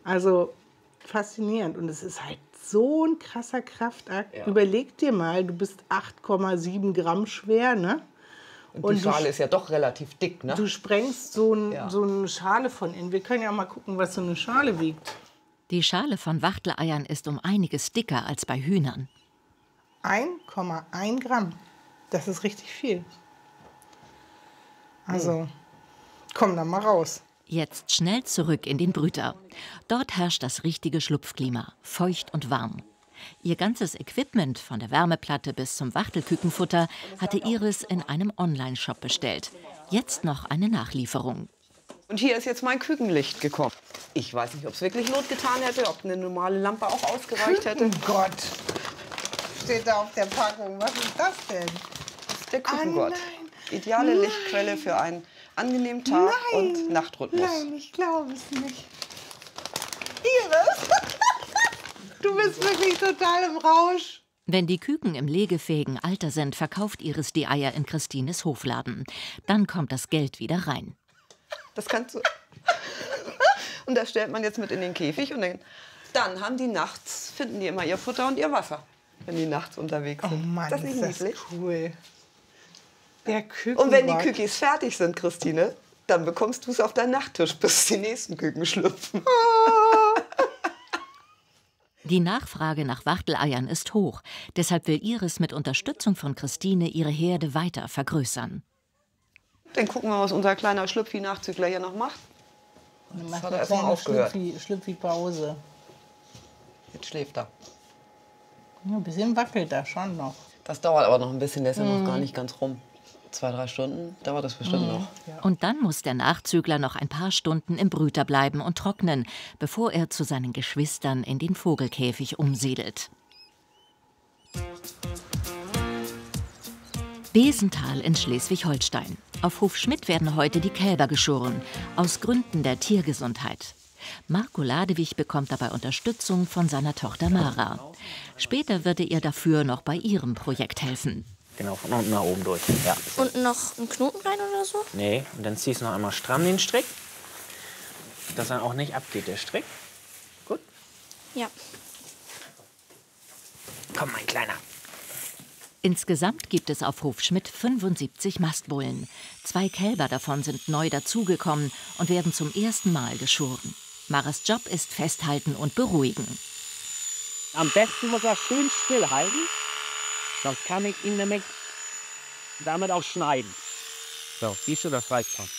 Also faszinierend. Und es ist halt so ein krasser Kraftakt. Ja. Überleg dir mal, du bist 8,7 Gramm schwer, ne? Und die Schale ist ja doch relativ dick, ne? Du sprengst so eine Schale von innen. Wir können ja mal gucken, was so eine Schale wiegt. Die Schale von Wachteleiern ist um einiges dicker als bei Hühnern. 1,1 Gramm. Das ist richtig viel. Also, komm dann mal raus. Jetzt schnell zurück in den Brüter. Dort herrscht das richtige Schlupfklima, feucht und warm. Ihr ganzes Equipment, von der Wärmeplatte bis zum Wachtelkükenfutter, hatte Iris in einem Online-Shop bestellt. Jetzt noch eine Nachlieferung. Und hier ist jetzt mein Kükenlicht gekommen. Ich weiß nicht, ob es wirklich Not getan hätte, ob eine normale Lampe auch ausgereicht hätte. Oh Gott, steht da auf der Packung. Was ist das denn? Das ist der Kükengott. Ideale Lichtquelle für einen angenehmen Tag und Nachtrhythmus. Nein, ich glaube es nicht. Iris, du bist wirklich total im Rausch. Wenn die Küken im legefähigen Alter sind, verkauft Iris die Eier in Christines Hofladen. Dann kommt das Geld wieder rein. Das kannst du. Und das stellt man jetzt mit in den Käfig. Und dann haben die nachts, finden die immer ihr Futter und ihr Wasser, wenn die nachts unterwegs sind. Oh Mann, das ist nicht niedlich? Cool. Der Kükengott. Und wenn die Kükis fertig sind, Christine, dann bekommst du es auf deinen Nachttisch, bis die nächsten Küken schlüpfen. Die Nachfrage nach Wachteleiern ist hoch. Deshalb will Iris mit Unterstützung von Christine ihre Herde weiter vergrößern. Dann gucken wir, was unser kleiner Schlüpfi-Nachzügler hier noch macht. Dann Jetzt macht hat er erst mal aufgehört. Schlüpfi-Pause. Jetzt schläft er. Ja, ein bisschen wackelt er schon noch. Das dauert aber noch ein bisschen, der ist ja noch gar nicht ganz rum. 2, 3 Stunden dauert das bestimmt noch. Und dann muss der Nachzügler noch ein paar Stunden im Brüter bleiben und trocknen, bevor er zu seinen Geschwistern in den Vogelkäfig umsiedelt. Besental in Schleswig-Holstein. Auf Hof Schmidt werden heute die Kälber geschoren, aus Gründen der Tiergesundheit. Marco Ladewig bekommt dabei Unterstützung von seiner Tochter Mara. Später wird er ihr dafür noch bei ihrem Projekt helfen. Genau, von unten nach oben durch. Ja. Und noch einen Knoten rein oder so? Nee, und dann ziehst du noch einmal stramm den Strick, dass er auch nicht abgeht, der Strick. Gut? Ja. Komm, mein Kleiner. Insgesamt gibt es auf Hof Schmidt 75 Mastbullen. 2 Kälber davon sind neu dazugekommen und werden zum ersten Mal geschoren. Maras Job ist festhalten und beruhigen. Am besten muss er schön stillhalten, sonst kann ich ihn nämlich damit auch schneiden. So, siehst du, das reicht schon.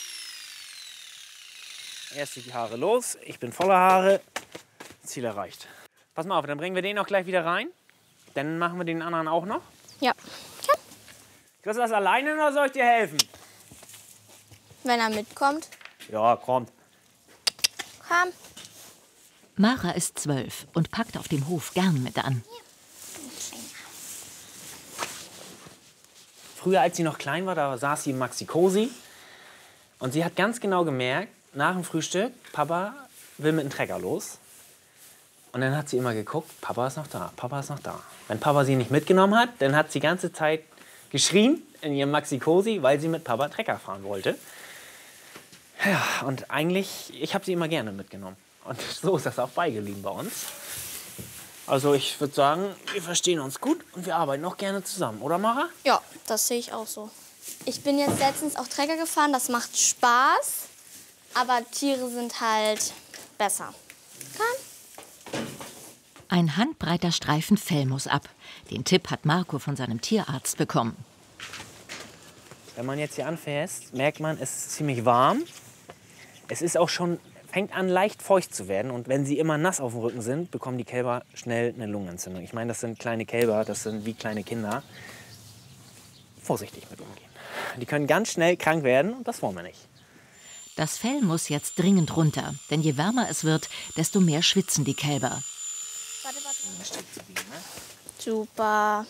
Erst die Haare los, ich bin voller Haare. Ziel erreicht. Pass mal auf, dann bringen wir den auch gleich wieder rein. Dann machen wir den anderen auch noch. Ja. Kriegst du das alleine oder soll ich dir helfen? Wenn er mitkommt. Ja, kommt. Komm. Mara ist 12 und packt auf dem Hof gern mit an. Früher, als sie noch klein war, da saß sie im Maxi-Cosi. Und sie hat ganz genau gemerkt, nach dem Frühstück, Papa will mit dem Trecker los. Und dann hat sie immer geguckt, Papa ist noch da, Papa ist noch da. Wenn Papa sie nicht mitgenommen hat, dann hat sie die ganze Zeit geschrien in ihrem Maxi-Cosi, weil sie mit Papa Trecker fahren wollte. Ja, und eigentlich, ich habe sie immer gerne mitgenommen. Und so ist das auch beigeblieben bei uns. Also ich würde sagen, wir verstehen uns gut und wir arbeiten auch gerne zusammen, oder Mara? Ja, das sehe ich auch so. Ich bin jetzt letztens auch Trecker gefahren, das macht Spaß. Aber Tiere sind halt besser. Komm. Ein handbreiter Streifen Fell muss ab. Den Tipp hat Marco von seinem Tierarzt bekommen. Wenn man jetzt hier anfasst, merkt man, es ist ziemlich warm. Es ist auch schon, fängt an leicht feucht zu werden. Und wenn sie immer nass auf dem Rücken sind, bekommen die Kälber schnell eine Lungenentzündung. Ich meine, das sind kleine Kälber, das sind wie kleine Kinder. Vorsichtig mit umgehen. Die können ganz schnell krank werden und das wollen wir nicht. Das Fell muss jetzt dringend runter, denn je wärmer es wird, desto mehr schwitzen die Kälber. Warte. Super.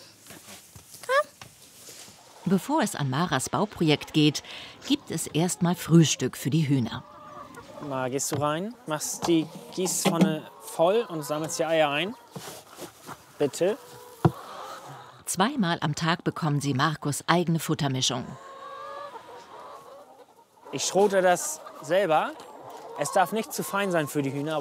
Bevor es an Maras Bauprojekt geht, gibt es erstmal Frühstück für die Hühner. Mal gehst du rein, machst die Gießpfanne voll und sammelst die Eier ein. Bitte. 2-mal am Tag bekommen sie Marcos eigene Futtermischung. Ich schrote das selber. Es darf nicht zu fein sein für die Hühner.